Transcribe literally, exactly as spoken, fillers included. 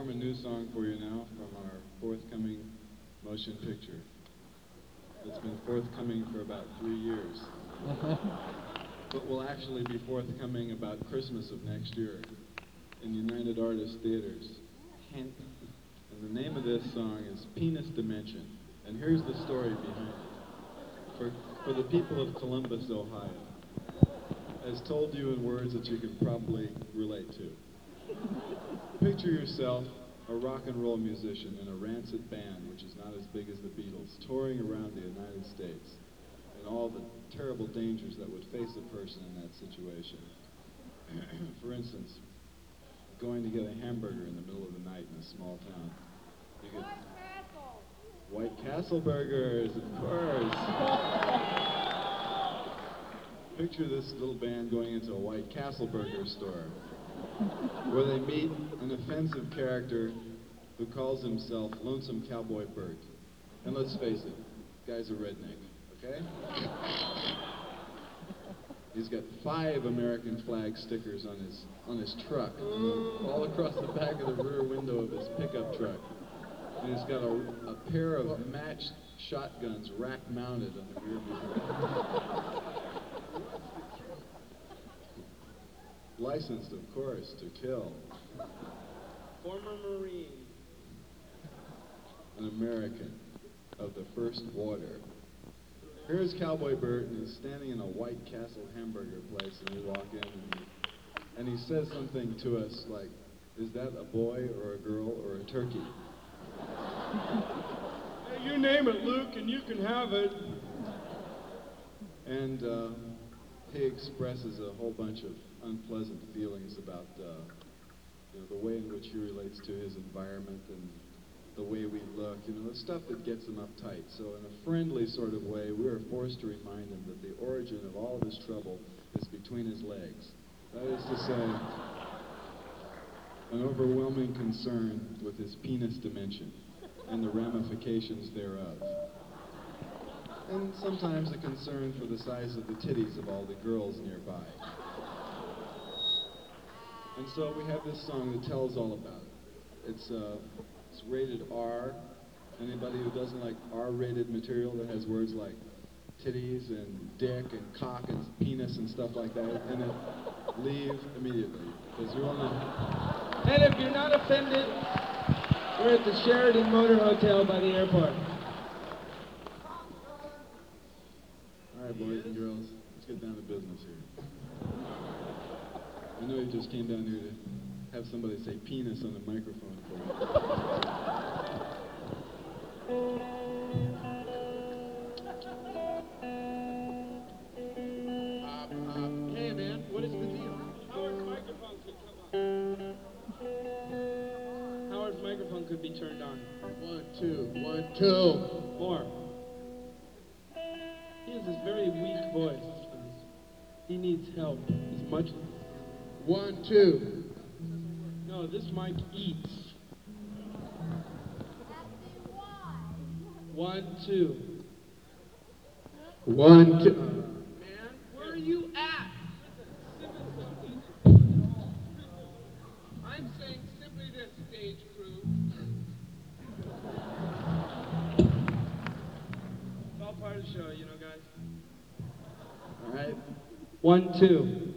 perform a new song for you now from our forthcoming motion picture. It's been forthcoming for about three years. But will actually be forthcoming about Christmas of next year in United Artists Theaters. And the name of this song is Penis Dimension. And here's the story behind it. For, for the people of Columbus, Ohio, as told you in words that you can probably relate to. Picture yourself a rock and roll musician in a rancid band, which is not as big as the Beatles, touring around the United States, and all the terrible dangers that would face a person in that situation. For instance, going to get a hamburger in the middle of the night in a small town. You could, White Castle burgers, of course. Picture this little band going into a White Castle burger store, where they meet an offensive character who calls himself Lonesome Cowboy Bert. And let's face it, the guy's a redneck, okay? He's got five American flag stickers on his on his truck, all across the back of the rear window of his pickup truck. And he's got a, a pair of matched shotguns rack-mounted on the rear view. Licensed, of course, to kill. Former Marine. An American of the first water. Here's Cowboy Bert, and he's standing in a White Castle hamburger place, and we walk in, and he, and he says something to us like, "Is that a boy or a girl or a turkey?" Hey, you name it, Luke, and you can have it. And uh, he expresses a whole bunch of unpleasant feelings about uh, you know, the way in which he relates to his environment and the way we look, you know, the stuff that gets him uptight. So in a friendly sort of way, we were forced to remind him that the origin of all of his trouble is between his legs. That is to say, an overwhelming concern with his penis dimension and the ramifications thereof. And sometimes a concern for the size of the titties of all the girls nearby. And so we have this song that tells all about it. It's, uh, it's rated R. Anybody who doesn't like R-rated material that has words like titties and dick and cock and penis and stuff like that in it, leave immediately. Because you're only... And if you're not offended, we're at the Sheraton Motor Hotel by the airport. All right, boys and girls, let's get down to business here. I know you just came down here to have somebody say penis on the microphone for you. Uh, uh, hey, man, what is the deal? Howard's microphone could come on. Howard's microphone could be turned on. One, two, one, two. More. He has this very weak voice. He needs help. As much. One, two. No, this mic eats. One, two. One, two. Man, where are you at? I'm saying simply this, stage crew. It's all part of the show, you know, guys. All right? One, two.